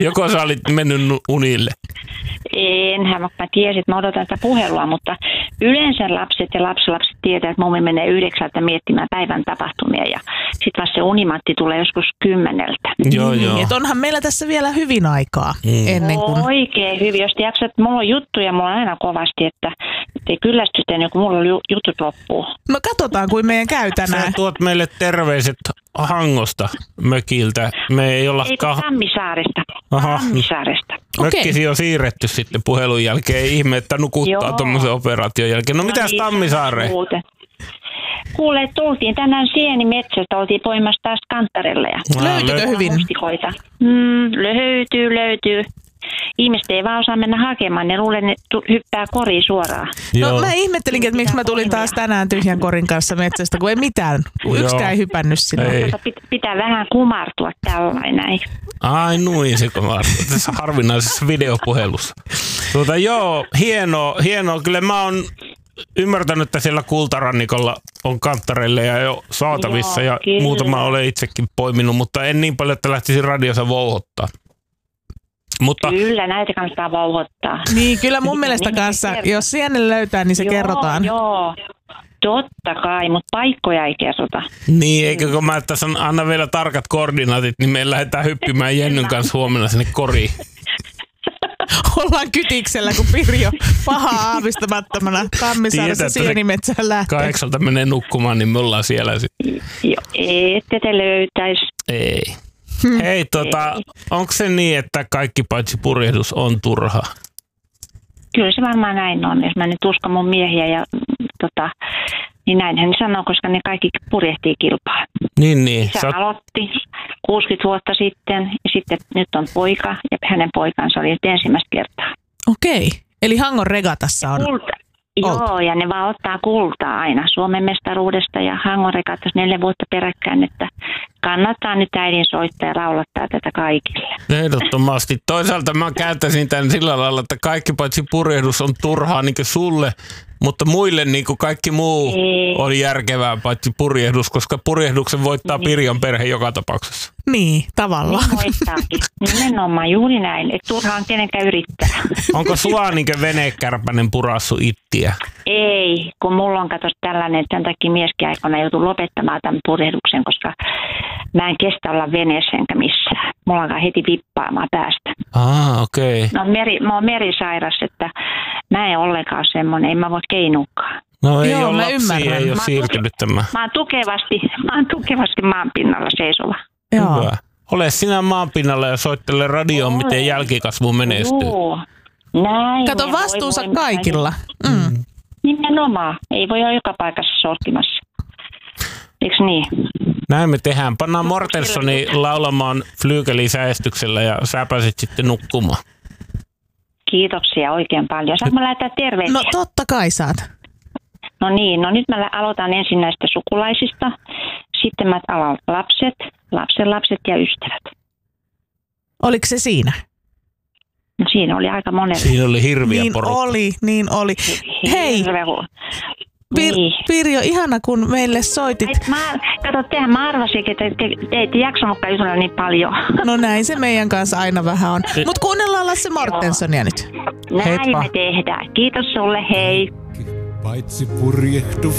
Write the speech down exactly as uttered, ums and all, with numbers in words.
Joko sä olit mennyt unille? Enhän, mä tiesin, että mä odotan sitä puhelua, mutta yleensä lapset ja lapsilapset tietää, että mummi menee yhdeksältä miettimään päivän tapahtumia ja sitten vasta se unimatti tulee joskus kymmeneltä. Joo, niin, joo. Et onhan meillä tässä vielä hyvin aikaa Mm. ennen kuin... Oikein hyvin, jos te jaksat, mulla on juttuja, mulla on aina kovasti, että te kyllästytte ennen kuin mulla ju- jutut loppuu. No katsotaan, kuin meidän käy tänään. Sä tuot meille terveiset Hangosta mökiltä. Me ei olla... Ei kun Kah- Tammisaaresta. Aha. Tammisaaresta. Mökkisi on siirretty sitten puhelun jälkeen. Ei ihme, että nukuttaa Joo. tuommoisen operaation jälkeen. No, no mitäs niin, Tammisaareen? muuten. Kuule, tultiin tänään sienimetsästä, oltiin poimassa taas kanttarelle. Ja Löytyykö hyvin? mustikoita. Mm, löytyy, löytyy. Ihmiset ei vaan osaa mennä hakemaan, ne luulee, ne tu- hyppää koriin suoraan. No Joo. mä ihmettelinkin, että miksi mä tulin taas tänään tyhjän korin kanssa metsästä, kun ei mitään. Yksikään ei hypännyt sinne. Ei. Tota, pit- pitää vähän kumartua tällainen näin. Ai noin se kumartuu. Tässä harvinaisessa videopuhelussa. Tuota, joo, hienoa, hienoa. Kyllä mä oon ymmärtänyt, että siellä Kultarannikolla on kanttareille ja jo saatavissa Joo, ja kyllä. muutama olen itsekin poiminut, mutta en niin paljon, että lähtisin radiossa vouhottaa. Mutta Kyllä, näitä kannattaa vauhottaa. Niin, kyllä mun mielestä Niin, kanssa, kerro. jos sienen löytää, niin se Joo, kerrotaan. Joo, totta kai, mutta paikkoja ei kerrota. niin, eikö kun mä tässä anna vielä tarkat koordinaatit, niin me lähdetään hyppimään Jennyn kanssa huomenna sinne koriin. Ollaan kytiksellä, kun Pirjo pahaa aavistamattomana Tammisaaressa Tietää, että se sienimetsään lähtee. Kahdeksalta menee nukkumaan, niin me ollaan siellä sitten. Joo, ette te löytäisi. Ei. Hei, tota, onko se niin, että kaikki paitsi purjehdus on turhaa? Kyllä se varmaan näin on, jos mä nyt uskon mun miehiä ja mm, tota, niin näinhän ne sanoo, koska ne kaikki purjehtii kilpaa. Niin, niin. Isä Sä oot- aloitti kuusikymmentä vuotta sitten ja sitten nyt on poika ja hänen poikansa oli nyt ensimmäistä kertaa. Okei, eli Hangon regatassa on. Kulta. Oltu. Joo, ja ne vaan ottaa kultaa aina Suomen mestaruudesta ja Hangon regatassa neljä vuotta peräkkäin, että kannattaa nyt äidin soittaa ja laulattaa tätä kaikille. Ehdottomasti. Toisaalta mä käyttäisin tämän sillä lailla, että kaikki paitsi purjehdus on turhaa niin kuin sulle, mutta muille niin kuin kaikki muu Ei. on järkevää paitsi purjehdus, koska purjehduksen voittaa Pirjon perhe joka tapauksessa. Niin, tavallaan. Voittaakin. Nimenomaan juuri näin, että turhaan kenenkään yrittää. Onko sulla niin kuin venekärpänen purassu ittiä? Ei, kun mulla on katos tällainen, että sen takia mieskin aikana joutuu lopettamaan tämän purjehduksen, koska mä en kestä olla veneessä enkä missään. Mulla alkaa heti vippaamaan päästä. Ah, okei. Okay. No, meri, mä oon merisairas, että mä en ollenkaan semmoinen, ei mä voi keinukaan. No ei Joo, ole mä lapsia, ymmärrän. ei ole Mä- siirtynyt tämä. Mä oon tukevasti, mä oon tukevasti maan pinnalla seisova. Joo. Hyvä. Ole sinä maanpinnalla ja soittele radioon, Olen. miten jälkikasvu menestyy. Joo, näin. Kato Voi, vastuunsa voi, voi. kaikilla. Mm. Nimenomaan. Ei voi olla joka paikassa sortimassa. Eiks niin? Näin me tehdään. Pannaan Mortensoni laulamaan flyykelisäestyksellä ja sä pääset sitten nukkumaan. Kiitoksia oikein paljon. Saanko mä lähettää terveisiä? No totta kai saat. No niin, no nyt mä aloitan ensin näistä sukulaisista. Sitten mä aloitan lapset, lapsenlapset ja ystävät. Oliko se siinä? No siinä oli aika monella. Siinä oli hirviä Niin porukka. oli, niin oli. Hei, Hirveä hu- Pir- Niin. Pirjo, ihana kun meille soitit. Ai, Mä, kato, tehän mä arvasin, että te, te, te ette jaksanutkaan jutella niin paljon. No näin se meidän kanssa aina vähän on. Mut kuunnellaan Lasse Mortensonia nyt. Näin Heippa. me tehdään. Kiitos sulle, hei. Paitsi purjehdus